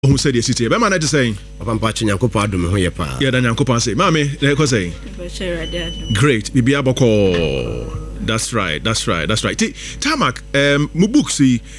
who said yes it be man to say papa mpachi nyankopon adom ho ye pa yeah dan nyankopon say mama na ko say great bibia boko that's right Tamak mu books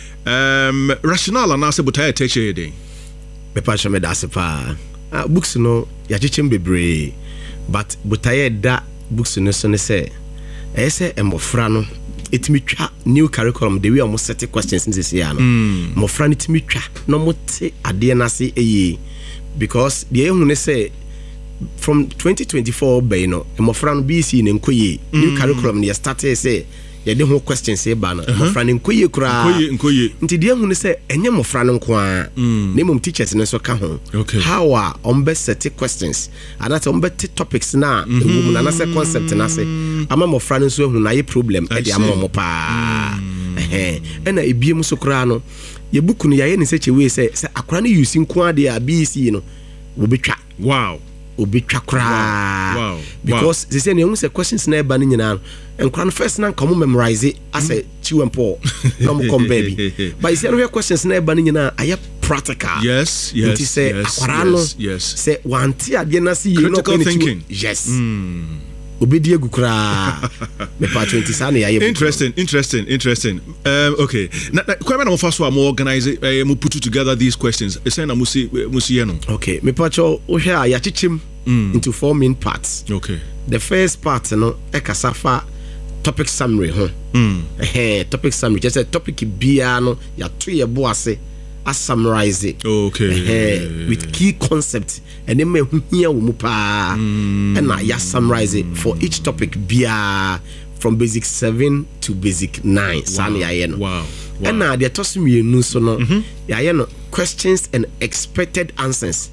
rational and ase butaya teche dey me pa shame da se pa books no ya chichem bebre but butaya da books no so ne say ese emofra no etimi twa new curriculum the way almost set questions in this year no mofra no etimi twa no mote ade na se eye because the ehun ne say from 2024 by no mofra no BC ne nkoye new curriculum ne start say ye de ho questions e ba no mofra ne nkoye kura nti de ehun ne say enye mofra no nko a ne mum teachers ne so ka ho how are on best set questions and that on best topics na ewu na say concept na say ama mofra no so ehun na ye problem e de ama mo pa na ebiem so kura no ye book no ye ne say chewe say akura no use nko ade a BC no wo betwa obetwa kra because they say you say questions na eba nyina and kran first na come memorize it as a chiwempo come baby but you say no questions na eba nyina aye practical yes say say wanti ade na see you know thinking yes obedi egu kra me pa 20 sana ya interesting okay na kwa na mfaso am organize mu put together these questions say na musi no okay me pa cho o hwe ya chichim into 4 main parts. Okay, the first part no ekasafa topic summary topic summary just a topic bia no ya to ye boase a summarize it with key concepts and then me hia wo mu pa and na ya summarize it for each topic bia from basic 7 to basic 9 san ya ye no and na the tosumi nu so no ya ye no questions and expected answers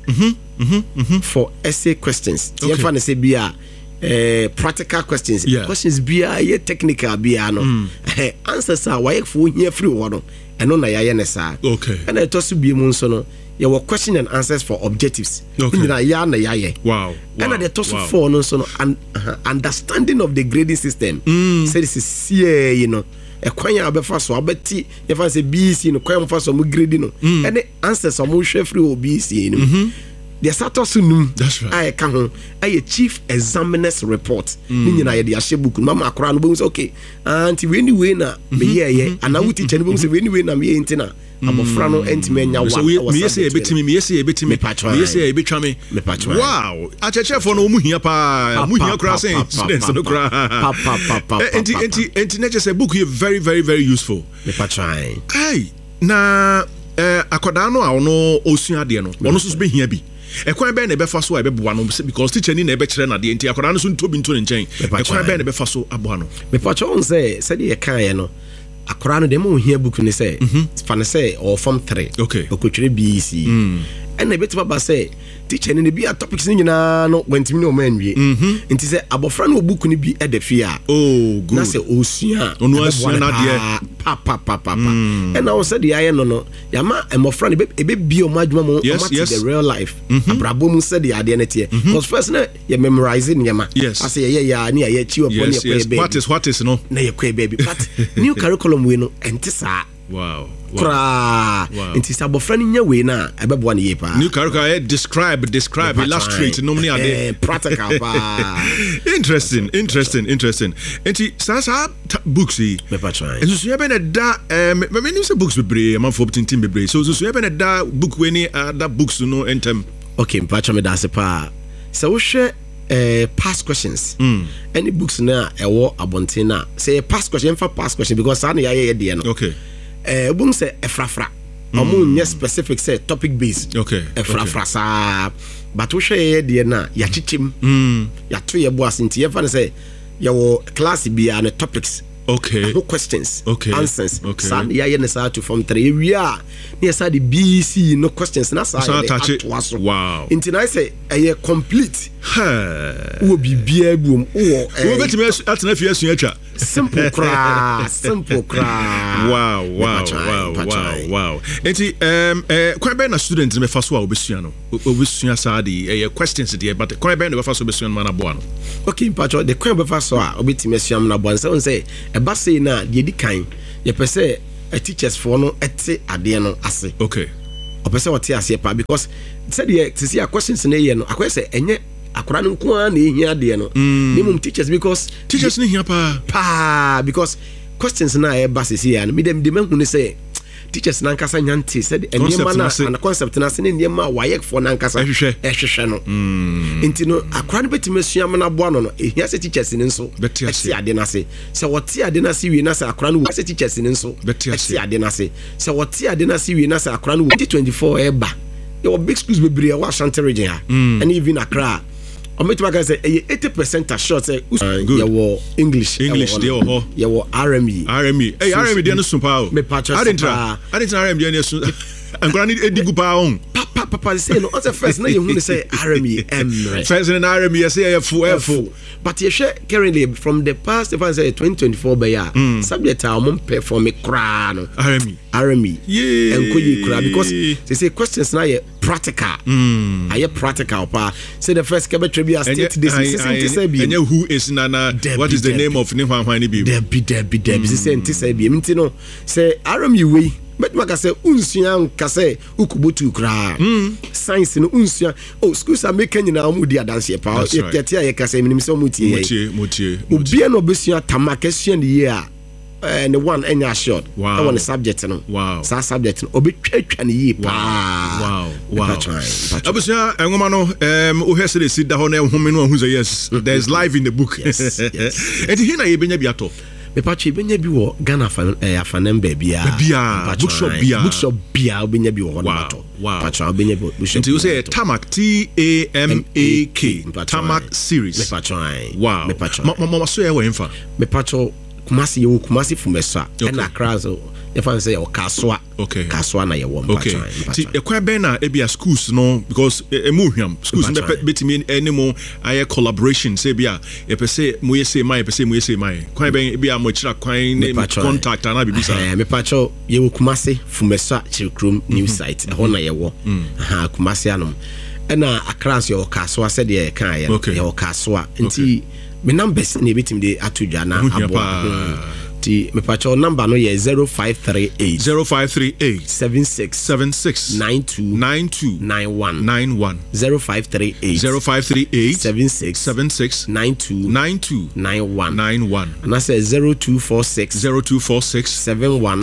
for essay questions tienfa ne se bia practical questions questions bia ye technical bia no answers are why for here free one eno na ya ye ne sa and na to so bi mu so no ye were question and answers for objectives na ya na ya ye and na the to so for no so no understanding of the grading system say this is you know e kwanya abefa so abeti e fa say BC no kwanya mfa so mu grade no and the answers am hwe free o BC no the status num I ka ho I chief examiner's report ni nyina ye de ahye book mama akora no bo say okay anti we anyway na me ye and na we teacher no bo say we anyway na me ye ntina abofra no entime nya wa me say e betimi me say e betwa me wow acheche for no mu hia pa mu hia kra say students no kra enti na just a book here very very very useful me patry hey na akoda no a ono osua de no ono so be hia bi ekwan be na be fa so a be boa no because teacher ni na be kire na de enti akoda no so ntobi nto ne nchen ekwan be na be fa so aboa no me patry on say de kan ye no akora no dem o hia book ni say fan say or form 3 okotwere BC and na betima ba say teacher ni bi a topics ni nyina no wantimi no man wie enti say abofra no book ni bi e da fia good na say osua onu asua na de pa and now say the aye no ya ma emofra ni e be bi o madwuma mo the real life abrabo mu say the ade na tie because first na you memorizing yama as ya ni ya chi opo ni e what is no na ye kwa baby but new curriculum we no entisa Inti sabo friend nya we na ebebo na ye pa new curriculum describe illustrate no many are practical pa interesting enti sasa books yi me pa try enso so ye be na da me nim say books be bre man for tintin be bre so ye be na da book we ni that books no entem okay me pa try me da se pa so wo hwe past questions any books na ewo abontin na say past question because na ya de no okay bung say efrafra omo nya specific say topic based efrafra sa but wo hwe de na ya chichim ya to ye boas nti ye fa say ya wo class bia na topics questions answers san ya ye na sa to form 3 wi a na sa the BC no questions na sa wow nti na say complete wo bibia buom wo betime atena fie asua atwa simple cra wow enti kwa be na student me fa so a obesua no obesua sa de questions de but kwa be na be fa so obesua no na boa no okay patcho the kwa be fa so a obetime asua na boa so say e ba say na de di kan ye pese a teachers for no ete ade no ase opese what ase pa because said the see questions na ye no akoye say enye akora no nko a na ehia de no minimum teachers because teachers ni hia pa because questions na e ba sesi ya no me dem de mahu ne say teachers na nkasa nyante said enema na and concept na se ne enema wayek for na nkasa ehwehwe no enti no akora no betime suama na boa no ehia se teachers ni nso eti ade na se wote ade na se wi na se akora no se teachers ni nso eti ade na se wote ade na se wi na se akora no 2024 e ba your big schools be bria wa Ashanti region and even Accra o me to say 80% assured say your English there ho your RME hey RME dey no so pa o I didn't RME dey no so ankora ni edigu pa on papa say no on the first na you hu say RME emre first in RME say F but you share currently from the past if I say 2024 by year subject are mom perform cra no RME yeah enkoyi cra because they say questions na ye practical aye practical pa say the first kebe tribute state this say be and who is nana what is the name of ni hwan ni bi Debbie say enti say be enti no say RME we but maka say unsua nkase ukubutu kra science no unsua schools are making na mu dia dance pa yete ya kase minim so mutie obi no besua tamaka sua ne ye and the one enya short that one subject no sa subject no obi twatwa ne ye pa abusia enwoma no o hese de sida ho na ehome no hu say yes there is life in the book yes enti hina ye benya biato me pachi benya bi wo Ghana afanem bia bookshop bia benya bi wo hono pachi benya bi bookshop you say Tamak TAMAK Tamak series me pachi me pachi so ye we mfa me pachi kumasi fumesa and Accra so if I say kaswa kaswa na ye wo pachi ti ekwa ben na e bia schools no because emuhwam schools no betimi anymore aye collaboration say bia e pese mo ye say mai pese mo ye say mai kwan ben bia mo kira kwan contact na bibisa me pacho ye wo kumasi fumesa chirkrom new site ho na ye wo kumasi anom na Accra so ye kaswa said ye kan ye kaswa nti me numbers na betim de atudwa na abo ti me pacho number no ye 0538 76 92 91 0538 76 92 91 and I say 0246 71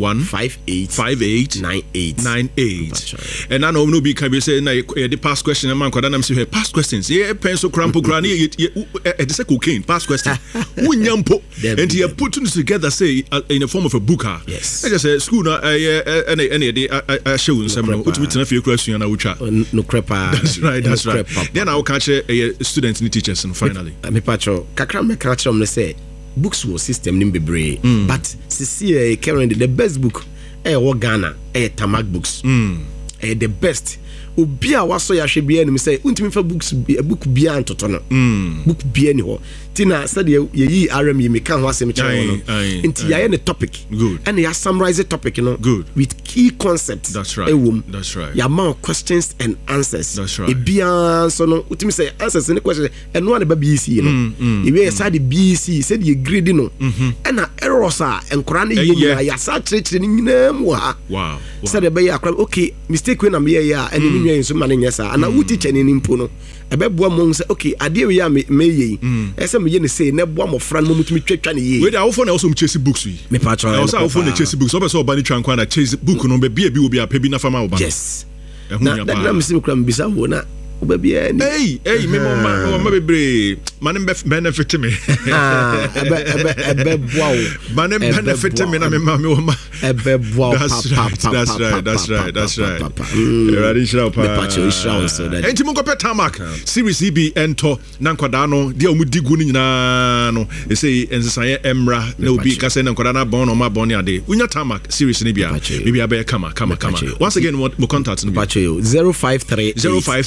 58 98 and I know no be can be say na the past question man kwada na me say past questions ye pencil crampo kra na e dey say cocaine past question wunyampo and you put together say in the form of a book. Yes. I just say school na any I show some no ultimate na few question na ucha. No crepa. That's right. Then I will catch students and teachers and finally. Me pacho kakra me catch them say books was system nim bebre but see currently the best book wo Ghana Tamak books. The best obi a waso ya hwe bia nim say untimi fa books book bia antoto no book bia ni ho tina said ye yi RME me kan ho asem kire no nti ya ne topic good and ya summarize the topic no good with key concepts that's right ya man questions and answers that's right e bia so no utimi say answers ni question and one ba BC no e we say the BC said ye grade no and errors a enkora ne ye ya sa kire ni nyina mu ha wow said be ya okay mistake we na me ya and ni nwa so mane nyesa ana wo teacher ni mpo no ebe boa mo say okay ade we ya me ye ese me ye ne say na boa mo fran mo mutumi twetwa ne ye we da wo for na also chase books we me patch on also wo for na chase books so oba ni twankwa na chase book no be bia bi obi a pa bi na fama oba yes na me sim kra me bisa wo na oba bia ni hey me mama bebre man benefit me ebe boa wo man benefit me na me mama wo ma ebe boa that's right ready show pa me patch show so that enti mo ko pe Tamak series EB ento na nkwada no de o mu digu ni nyina no e say ensesaye emra na obi ka say na nkwada na bon no ma bon ade unya Tamak series ni bia be kama once again what contact no patch 053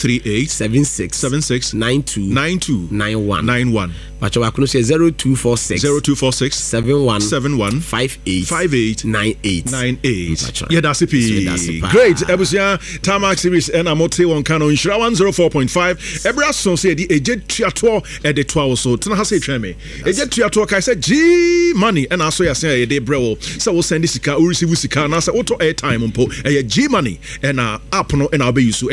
76 92 91. Pacho Bakuno say 0246 71 58 98. Yeah, that's it. Great. Ebusia Tarmac series and Amote on Kano Inshira 104.5. Ebra son say the ejet triato at the 12 so tena say treme. Ejet triato kai say G money and also ya say e dey brewo. So we send this sika, we receive sika na say auto airtime mpo. E G money and app no and I'll be use